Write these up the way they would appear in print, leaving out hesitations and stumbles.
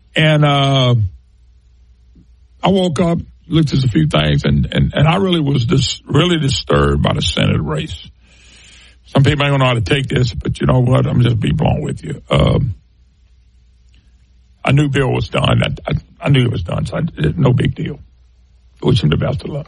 And I woke up, looked at a few things, and I really was really disturbed by the Senate race. Some people ain't gonna know how to take this, but you know what? I'm just be blunt with you. I knew Bill was done. I knew it was done, so no big deal. Wish him the best of luck.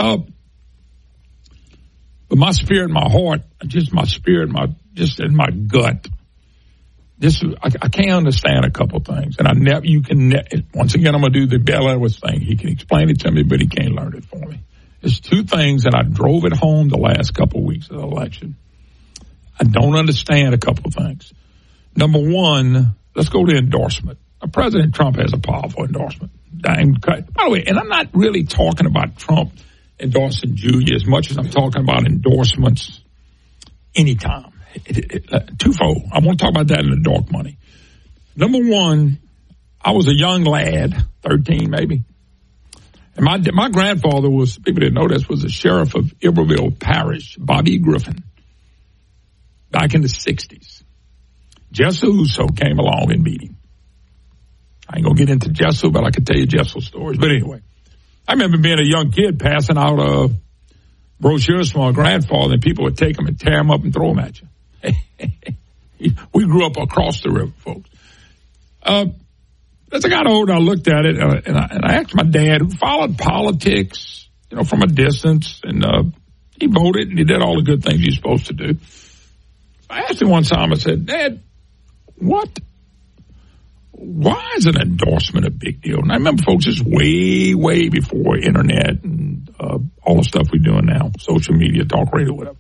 But my spirit, my heart, just my spirit, just in my gut, I can't understand a couple things. And once again, I'm going to do the Bill Edwards thing. He can explain it to me, but he can't learn it for me. There's two things, and I drove it home the last couple of weeks of the election. I don't understand a couple of things. Number one, let's go to endorsement. President Trump has a powerful endorsement. By the way, and I'm not really talking about Trump endorsing Julia as much as I'm talking about endorsements anytime. Twofold. I want to talk about that in the dark money. Number one, I was a young lad, 13 maybe. And my grandfather was, people didn't know this, was the sheriff of Iberville Parish, Bobby Griffin, back in the 60s. Jesse Uso came along and beat him. I ain't going to get into Jesse, but I can tell you Jesse's stories. But anyway, I remember being a young kid passing out brochures from my grandfather, and people would take them and tear them up and throw them at you. We grew up across the river, folks. As I got older, I looked at it, and I asked my dad, who followed politics, from a distance, and he voted, and he did all the good things you're supposed to do. I asked him one time, I said, Dad, why is an endorsement a big deal? And I remember, folks, this is way, way before internet and all the stuff we're doing now, social media, talk radio, whatever.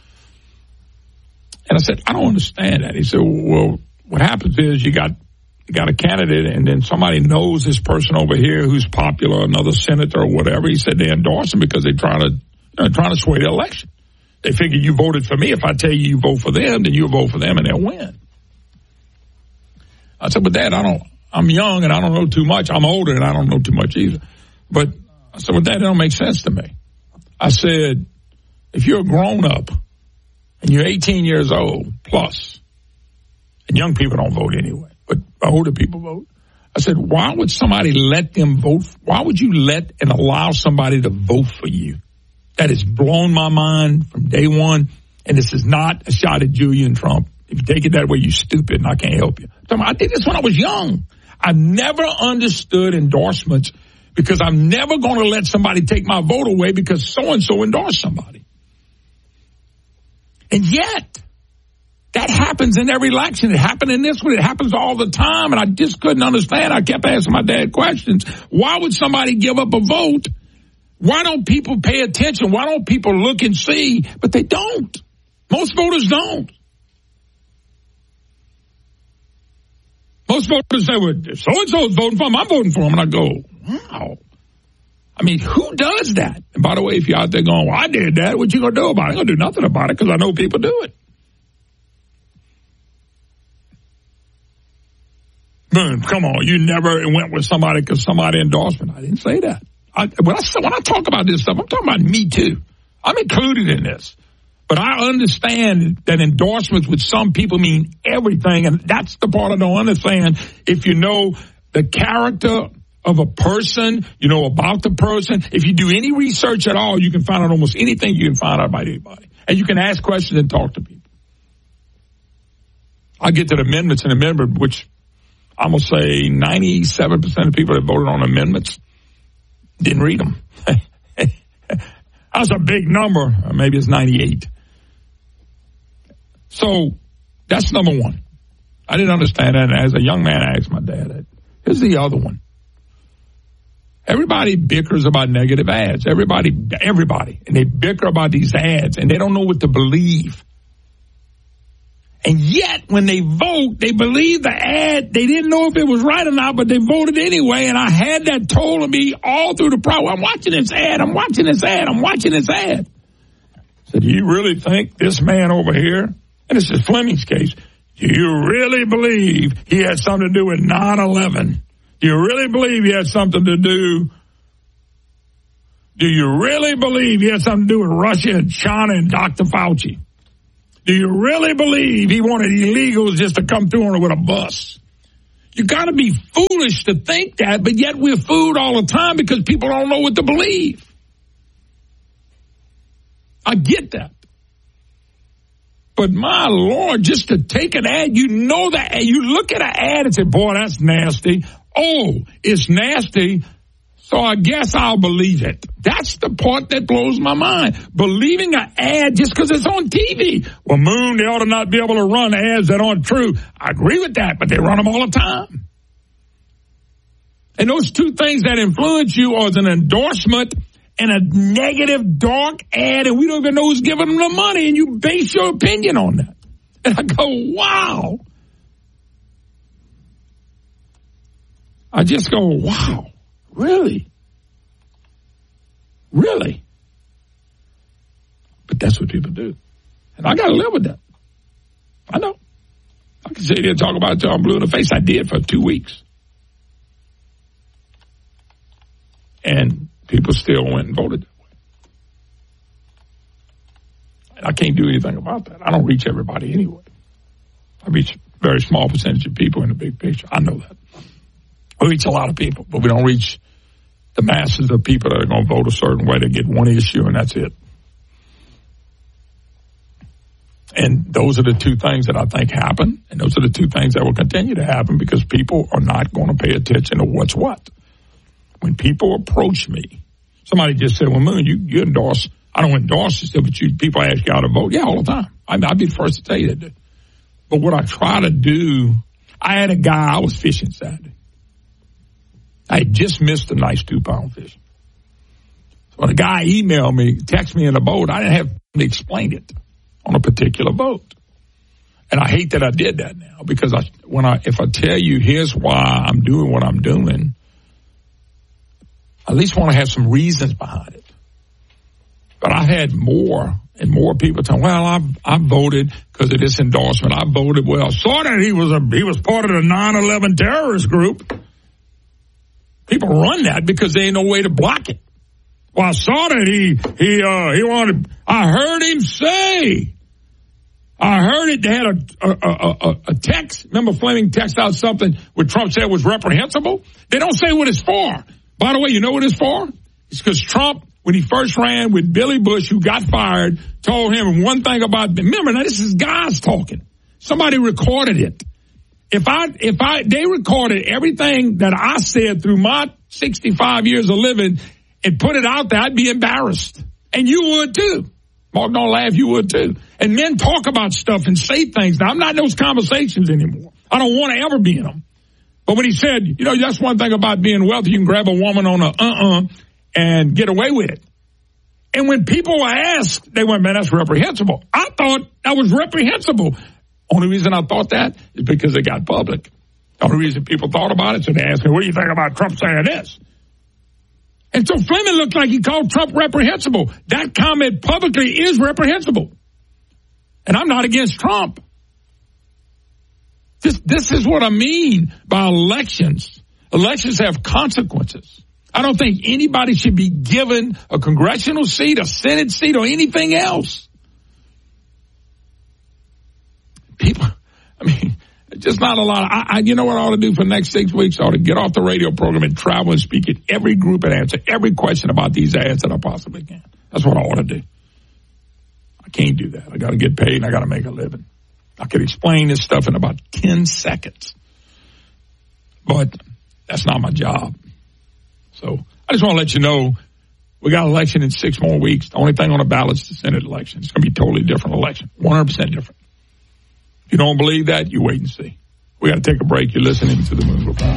And I said, I don't understand that. He said, well, what happens is you got a candidate, and then somebody knows this person over here who's popular, another senator or whatever. He said they endorse him because they're trying to sway the election. They figure you voted for me. If I tell you vote for them, then you'll vote for them and they'll win. I said, but Dad, I'm young and I don't know too much. I'm older and I don't know too much either. But I said, well, Dad, that don't make sense to me. I said, if you're a grown up and you're 18 years old plus, and young people don't vote anyway, but older people vote. I said, why would somebody let them vote? Why would you let and allow somebody to vote for you? That has blown my mind from day one. And this is not a shot at Julia and Trump. If you take it that way, you're stupid, and I can't help you. I did this when I was young. I never understood endorsements because I'm never going to let somebody take my vote away because so-and-so endorsed somebody. And yet, that happens in every election. It happened in this one. It happens all the time, and I just couldn't understand. I kept asking my dad questions. Why would somebody give up a vote? Why don't people pay attention? Why don't people look and see? But they don't. Most voters don't. Most voters say, well, so-and-so is voting for him, I'm voting for him. And I go, wow. I mean, who does that? And by the way, if you're out there going, well, I did that, what you going to do about it? I'm going to do nothing about it because I know people do it. Boom, come on, you never went with somebody because somebody endorsement. I didn't say that. When I talk about this stuff, I'm talking about me too. I'm included in this. But I understand that endorsements with some people mean everything, and that's the part I don't understand. If you know the character of a person, you know about the person, if you do any research at all, you can find out almost anything you can find out about anybody. And you can ask questions and talk to people. I get to the amendments and amendment, which I'm going to say 97% of people that voted on amendments didn't read them. That's a big number. Maybe it's 98. So that's number one. I didn't understand that. And as a young man, I asked my dad, here's the other one. Everybody bickers about negative ads. Everybody. And they bicker about these ads, and they don't know what to believe. And yet, when they vote, they believe the ad. They didn't know if it was right or not, but they voted anyway. And I had that told of me all through the process. I'm watching this ad. I'm watching this ad. I'm watching this ad. I said, do you really think this man over here, and this is Fleming's case, do you really believe he had something to do with 9/11? Do you really believe he had something to do? Do you really believe he had something to do with Russia and China and Dr. Fauci? Do you really believe he wanted illegals just to come through on it with a bus? You got to be foolish to think that, but yet we're fooled all the time because people don't know what to believe. I get that. But my Lord, just to take an ad, you know that you look at an ad and say, boy, that's nasty. Oh, it's nasty. So I guess I'll believe it. That's the part that blows my mind. Believing an ad just because it's on TV. Well, Moon, they ought to not be able to run ads that aren't true. I agree with that, but they run them all the time. And those two things that influence you are an endorsement and a negative, dark ad, and we don't even know who's giving them the money, and you base your opinion on that. And I go, wow. I just go, wow. Really? Really? But that's what people do. And I got to live with that. I know. I can sit here and talk about it till I'm blue in the face. I did for 2 weeks. And people still went and voted that way. And I can't do anything about that. I don't reach everybody anyway. I reach a very small percentage of people in the big picture. I know that. We reach a lot of people, but we don't reach the masses of people that are going to vote a certain way to get one issue, and that's it. And those are the two things that I think happen, and those are the two things that will continue to happen because people are not going to pay attention to what's what. When people approach me, somebody just said, well, Moon, you endorse, I don't endorse this, but people ask you how to vote. Yeah, all the time. I'd be the first to tell you that. But what I try to do, I had a guy, I was fishing Saturday. I had just missed a nice 2-pound fish. So when a guy emailed me, texted me in a boat, I didn't have to explain it on a particular boat. And I hate that I did that now because if I tell you here's why I'm doing what I'm doing, I at least want to have some reasons behind it. But I had more and more people telling, well, I voted because of this endorsement. I voted, well, saw that he was part of the 9/11 terrorist group. People run that because there ain't no way to block it. Well, I saw that he wanted, I heard him say, I heard it, they had a text. Remember Fleming text out something what Trump said was reprehensible? They don't say what it's for. By the way, you know what it's for? It's because Trump, when he first ran with Billy Bush, who got fired, told him one thing about, remember, now this is guys talking. Somebody recorded it. If they recorded everything that I said through my 65 years of living and put it out there, I'd be embarrassed. And you would too. Mark, don't laugh, you would too. And men talk about stuff and say things. Now, I'm not in those conversations anymore. I don't want to ever be in them. But when he said, you know, that's one thing about being wealthy, you can grab a woman on a and get away with it. And when people were asked, they went, man, that's reprehensible. I thought that was reprehensible. Only reason I thought that is because it got public. The only reason people thought about it, so they asked me, what do you think about Trump saying this? And so Fleming looked like he called Trump reprehensible. That comment publicly is reprehensible. And I'm not against Trump. This is what I mean by elections. Elections have consequences. I don't think anybody should be given a congressional seat, a Senate seat, or anything else. People, I mean, just not a lot. You know what I ought to do for the next 6 weeks? I ought to get off the radio program and travel and speak at every group and answer every question about these ads that I possibly can. That's what I ought to do. I can't do that. I got to get paid and I got to make a living. I could explain this stuff in about 10 seconds. But that's not my job. So I just want to let you know we got an election in 6 more weeks. The only thing on the ballot is the Senate election. It's going to be a totally different election, 100% different. If you don't believe that, you wait and see. We got to take a break. You're listening to the Moon Report.